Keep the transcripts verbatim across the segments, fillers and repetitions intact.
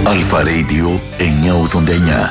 Αλφα Radio εννιακόσια ογδόντα εννιά.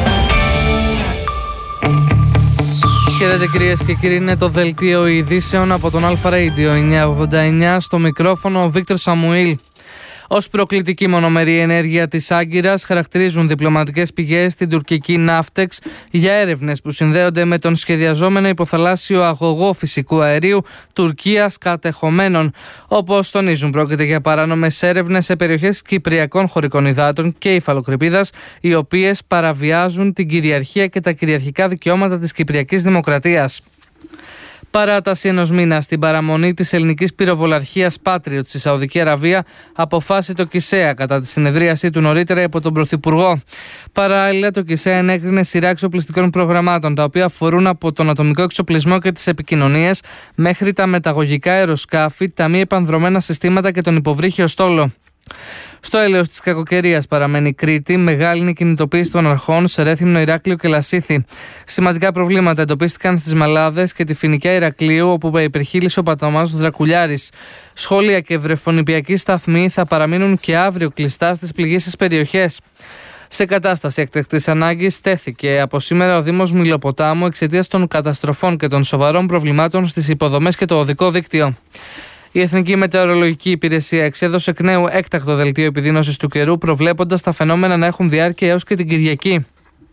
Χαίρετε κυρίες και κύριοι, είναι το δελτίο ειδήσεων από τον Αλφα Radio εννιακόσια ογδόντα εννιά. Στο μικρόφωνο ο Βίκτορ Σαμουήλ. Ως προκλητική μονομερή ενέργεια της Άγκυρας χαρακτηρίζουν διπλωματικές πηγές την τουρκική Ναύτεξ για έρευνες που συνδέονται με τον σχεδιαζόμενο υποθαλάσσιο αγωγό φυσικού αερίου Τουρκίας κατεχομένων. Όπως τονίζουν, πρόκειται για παράνομες έρευνες σε περιοχές κυπριακών χωρικών υδάτων και υφαλοκρηπίδας, οι οποίες παραβιάζουν την κυριαρχία και τα κυριαρχικά δικαιώματα της Κυπριακής Δημοκρατίας. Παράταση ενός μήνα στην παραμονή της ελληνικής πυροβολαρχίας Patriot στη Σαουδική Αραβία αποφάσισε το ΚΙΣΕΑ κατά τη συνεδρίασή του νωρίτερα από τον Πρωθυπουργό. Παράλληλα, το ΚΙΣΕΑ ενέκρινε σειρά εξοπλιστικών προγραμμάτων, τα οποία αφορούν από τον ατομικό εξοπλισμό και τις επικοινωνίες μέχρι τα μεταγωγικά αεροσκάφη, τα μη επανδρωμένα συστήματα και τον υποβρύχιο στόλο. Στο έλεος της κακοκαιρίας παραμένει η Κρήτη, μεγάλη είναι η κινητοποίηση των αρχών σε Ρέθυμνο, Ηράκλειο και Λασίθι. Σημαντικά προβλήματα εντοπίστηκαν στις Μαλάδες και τη Φοινικιά Ηρακλείου, όπου υπερχείλησε ο παταμάς του Δρακουλιάρης. Σχολεία και βρεφονιπιακοί σταθμοί θα παραμείνουν και αύριο κλειστά στις πληγήσεις περιοχές. Σε κατάσταση έκτακτης ανάγκης τέθηκε από σήμερα ο Δήμος Μιλοποτάμου εξαιτίας των καταστροφών και των σοβαρών προβλημάτων στις υποδομές και το οδικό δίκτυο. Η Εθνική Μετεωρολογική Υπηρεσία εξέδωσε εκ νέου έκτακτο δελτίο επιδείνωσης του καιρού, προβλέποντας τα φαινόμενα να έχουν διάρκεια έως και την Κυριακή.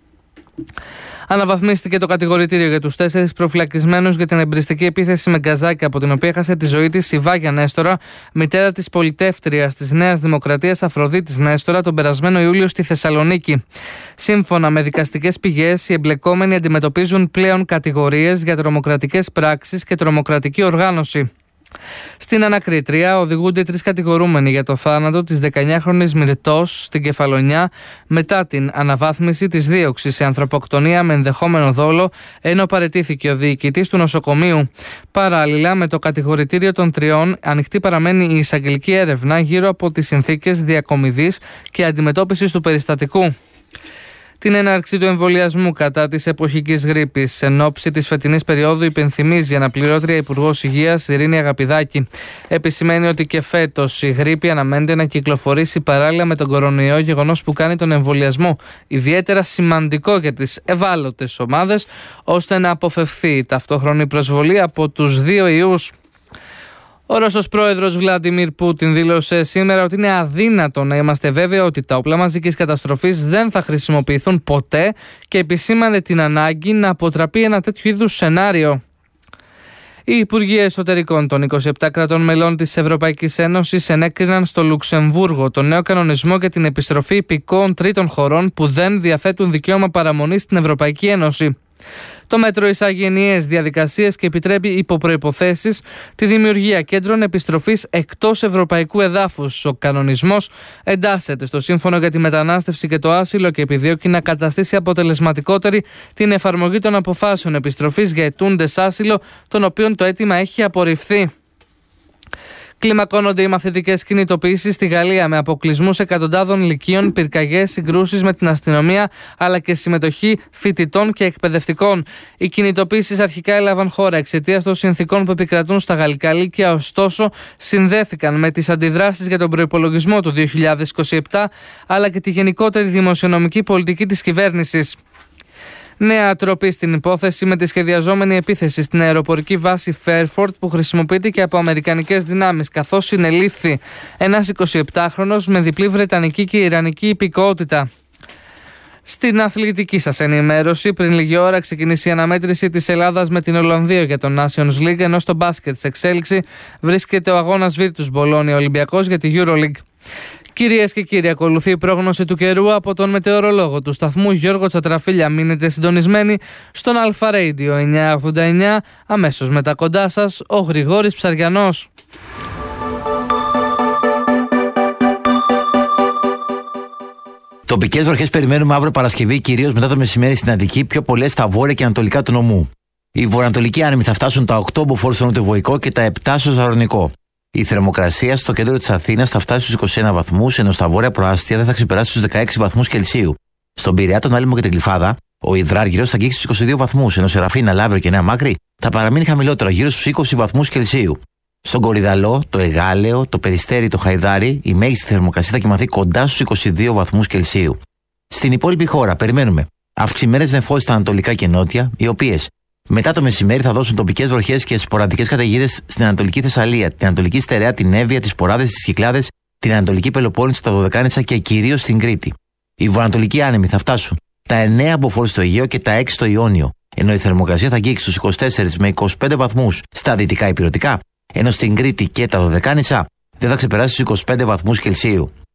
Αναβαθμίστηκε το κατηγορητήριο για τους τέσσερις προφυλακισμένους για την εμπριστική επίθεση με γκαζάκι, από την οποία έχασε τη ζωή της η Βάγια Νέστορα, μητέρα της πολιτεύτριας της Νέας Δημοκρατίας Αφροδίτης Νέστορα, τον περασμένο Ιούλιο στη Θεσσαλονίκη. Σύμφωνα με δικαστικές πηγές, οι εμπλεκόμενοι αντιμετωπίζουν πλέον κατηγορίες για τρομοκρατικές πράξεις και τρομοκρατική οργάνωση. Στην ανακρίτρια οδηγούνται τρεις κατηγορούμενοι για το θάνατο της δεκαεννιάχρονης Μυρτός στην Κεφαλονιά μετά την αναβάθμιση της δίωξης σε ανθρωποκτονία με ενδεχόμενο δόλο, ενώ παραιτήθηκε ο διοικητής του νοσοκομείου. Παράλληλα με το κατηγορητήριο των τριών, ανοιχτή παραμένει η εισαγγελική έρευνα γύρω από τις συνθήκες διακομιδής και αντιμετώπισης του περιστατικού. Την έναρξη του εμβολιασμού κατά της εποχικής γρίπης εν ώψη της φετινής περίοδου υπενθυμίζει η αναπληρώτρια Υπουργός Υγείας Ειρήνη Αγαπηδάκη. Επισημαίνει ότι και φέτος η γρίπη αναμένεται να κυκλοφορήσει παράλληλα με τον κορονοϊό, γεγονός που κάνει τον εμβολιασμό ιδιαίτερα σημαντικό για τις ευάλωτες ομάδες, ώστε να αποφευθεί η ταυτόχρονη προσβολή από τους δύο ιούς. Ο Ρώσος πρόεδρος Βλαντιμίρ Πούτιν δήλωσε σήμερα ότι είναι αδύνατο να είμαστε βέβαιοι ότι τα όπλα μαζικής καταστροφής δεν θα χρησιμοποιηθούν ποτέ και επισήμανε την ανάγκη να αποτραπεί ένα τέτοιο είδους σενάριο. Οι Υπουργοί Εσωτερικών των είκοσι επτά κρατών μελών της Ευρωπαϊκής Ένωσης ενέκριναν στο Λουξεμβούργο τον νέο κανονισμό για την επιστροφή υπηκόων τρίτων χωρών που δεν διαθέτουν δικαίωμα παραμονής στην Ευρωπαϊκή Ένωση. Το μέτρο εισάγει ενιαίες διαδικασίες και επιτρέπει υπό προϋποθέσεις τη δημιουργία κέντρων επιστροφής εκτός ευρωπαϊκού εδάφους. Ο κανονισμός εντάσσεται στο Σύμφωνο για τη Μετανάστευση και το Άσυλο και επιδιώκει να καταστήσει αποτελεσματικότερη την εφαρμογή των αποφάσεων επιστροφής για αιτούντες άσυλο, των οποίων το αίτημα έχει απορριφθεί. Κλιμακώνονται οι μαθητικές κινητοποιήσεις στη Γαλλία με αποκλεισμούς εκατοντάδων λυκείων, πυρκαγιές, συγκρούσεις με την αστυνομία αλλά και συμμετοχή φοιτητών και εκπαιδευτικών. Οι κινητοποιήσεις αρχικά έλαβαν χώρα εξαιτίας των συνθήκων που επικρατούν στα γαλλικά λύκεια, ωστόσο συνδέθηκαν με τις αντιδράσεις για τον προϋπολογισμό του δύο χιλιάδες είκοσι επτά αλλά και τη γενικότερη δημοσιονομική πολιτική της κυβέρνησης. Νέα τροπή στην υπόθεση με τη σχεδιαζόμενη επίθεση στην αεροπορική βάση Fairford που χρησιμοποιείται και από αμερικανικές δυνάμεις, καθώς συνελήφθη ένας εικοσιεπτάχρονος με διπλή βρετανική και ιρανική υπηκότητα. Στην αθλητική σας ενημέρωση, πριν λίγη ώρα ξεκινήσει η αναμέτρηση της Ελλάδας με την Ολλανδία για το Nations League, ενώ στο μπάσκετ σε εξέλιξη βρίσκεται ο αγώνας Virtus Bologna Ολυμπιακός για τη EuroLeague. Κυρίες και κύριοι, ακολουθεί η πρόγνωση του καιρού από τον μετεωρολόγο του σταθμού Γιώργο Τσατραφίλια. Μείνετε συντονισμένοι στον Αλφα Radio εννιακόσια ογδόντα εννιά. Αμέσως μετά κοντά σας ο Γρηγόρης Ψαριανός. Τοπικές βροχές περιμένουμε αύριο Παρασκευή, κυρίως μετά το μεσημέρι στην Αττική, πιο πολλές στα βόρεια και ανατολικά του νομού. Οι βορειοανατολικοί άνεμοι θα φτάσουν τα οκτώ μποφόρ στο νοτιοβοϊκό και τα επτά στο ζαρονικό. Η θερμοκρασία στο κέντρο της Αθήνας θα φτάσει στους είκοσι ένα βαθμούς, ενώ στα βόρεια προάστια δεν θα ξεπεράσει τους δεκαέξι βαθμούς Κελσίου. Στον Πειραιά, τον Άλυμο και την Γλυφάδα, ο υδράργυρος θα αγγίξει στους είκοσι δύο βαθμούς, ενώ σε Ραφίνα, Λαύριο και Νέα Μάκρη θα παραμείνει χαμηλότερο, γύρω στους είκοσι βαθμούς Κελσίου. Στον Κορυδαλό, το Εγάλεο, το Περιστέρι, το Χαϊδάρι, η μέγιστη θερμοκρασία θα κοιμαθεί κοντά στους είκοσι δύο βαθμούς Κελσίου. Στην υπόλοιπη χώρα περιμένουμε αυξημένες νεφώσεις στα ανατολικά και νότια, οι οποίες μετά το μεσημέρι θα δώσουν τοπικές βροχές και σποραδικές καταιγίδες στην Ανατολική Θεσσαλία, την Ανατολική Στερεά, την Εύβοια, τις Ποράδες, τις Κυκλάδες, την Ανατολική Πελοπόννησο, τα Δωδεκάνησα και κυρίως στην Κρήτη. Οι βορειοανατολικοί άνεμοι θα φτάσουν τα εννέα μποφόρ στο Αιγαίο και τα έξι στο Ιόνιο, ενώ η θερμοκρασία θα αγγίξει στους είκοσι τέσσερις με είκοσι πέντε βαθμούς στα δυτικά ηπειρωτικά, ενώ στην Κρήτη και τα Δωδεκάνησα δεν θα ξεπεράσει τους είκοσι πέντε βαθμούς Κελσίου.